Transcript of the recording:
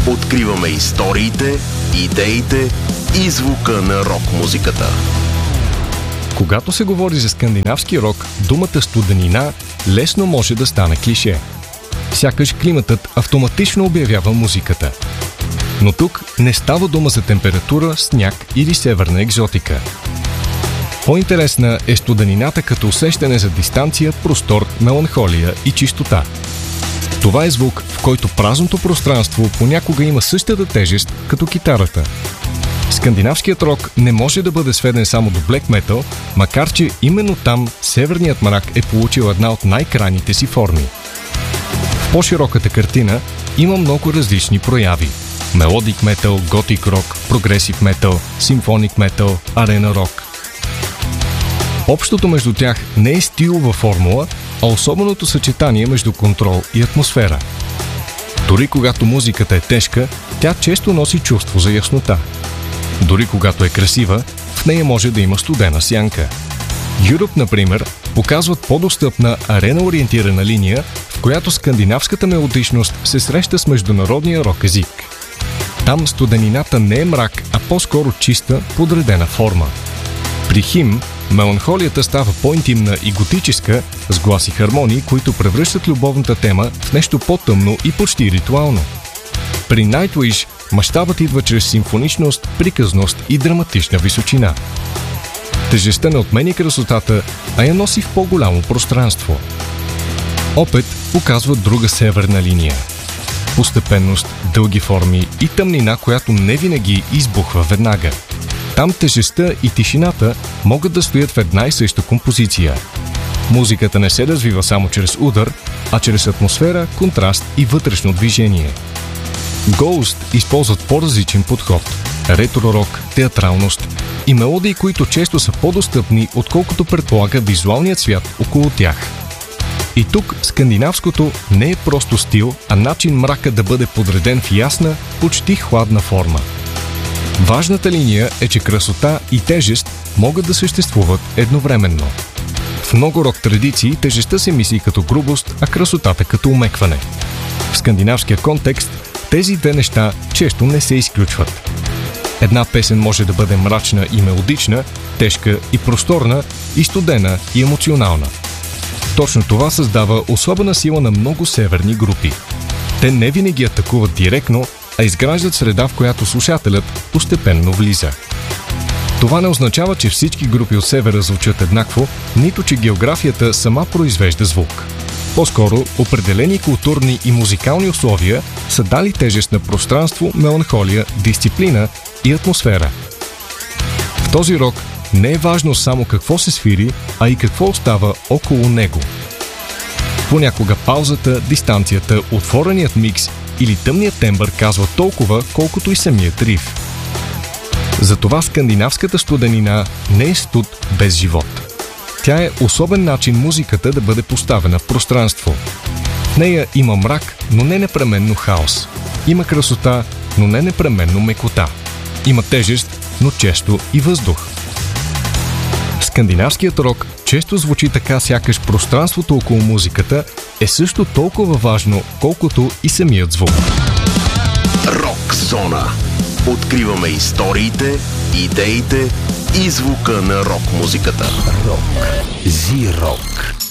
Откриваме историите, идеите и звука на рок-музиката. Когато се говори за скандинавски рок, думата студенина лесно може да стане клише. Сякаш климатът автоматично обявява музиката. Но тук не става дума за температура, сняг или северна екзотика. По-интересна е студенината като усещане за дистанция, простор, меланхолия и чистота. Това е звук, в който празното пространство понякога има същата тежест като китарата. Скандинавският рок не може да бъде сведен само до блек метал, макар че именно там северният мрак е получил една от най-крайните си форми. В по-широката картина има много различни прояви. Мелодик метал, готик рок, прогресив метал, симфоник метал, арена рок. Общото между тях не е стилова формула, а особеното съчетание между контрол и атмосфера. Дори когато музиката е тежка, тя често носи чувство за яснота. Дори когато е красива, в нея може да има студена сянка. Europe, например, показват по-достъпна арена-ориентирана линия, в която скандинавската мелодичност се среща с международния рок език. Там студенината не е мрак, а по-скоро чиста, подредена форма. При Хим меланхолията става по-интимна и готическа, с глас и хармонии, които превръщат любовната тема в нещо по-тъмно и почти ритуално. При Nightwish мащабът идва чрез симфоничност, приказност и драматична височина. Тежестта не отменя красотата, а я носи в по-голямо пространство. Опет показва друга северна линия. Постепенност, дълги форми и тъмнина, която не винаги избухва веднага. Там тежестта и тишината могат да стоят в една и съща композиция. Музиката не се развива само чрез удар, а чрез атмосфера, контраст и вътрешно движение. Ghost използват по-различен подход – ретро-рок, театралност и мелодии, които често са по-достъпни, отколкото предполага визуалният свят около тях. И тук скандинавското не е просто стил, а начин мрака да бъде подреден в ясна, почти хладна форма. Важната линия е, че красота и тежест могат да съществуват едновременно. В много рок традиции тежестта се мисли като грубост, а красотата като умекване. В скандинавския контекст тези две неща често не се изключват. Една песен може да бъде мрачна и мелодична, тежка и просторна, и студена и емоционална. Точно това създава особена сила на много северни групи. Те не винаги атакуват директно, а изграждат среда, в която слушателят постепенно влиза. Това не означава, че всички групи от севера звучат еднакво, нито че географията сама произвежда звук. По-скоро, определени културни и музикални условия са дали тежест на пространство, меланхолия, дисциплина и атмосфера. В този рок не е важно само какво се свири, а и какво остава около него. Понякога паузата, дистанцията, отвореният микс или тъмният тембър казва толкова, колкото и самият риф. Затова скандинавската студенина не е студ без живот. Тя е особен начин музиката да бъде поставена в пространство. В нея има мрак, но не непременно хаос. Има красота, но не непременно мекота. Има тежест, но често и въздух. Скандинавският рок често звучи така, сякаш пространството около музиката е също толкова важно, колкото и самият звук. Рок зона. Откриваме историите, идеите и звука на рок-музиката. Рок. Зи-рок.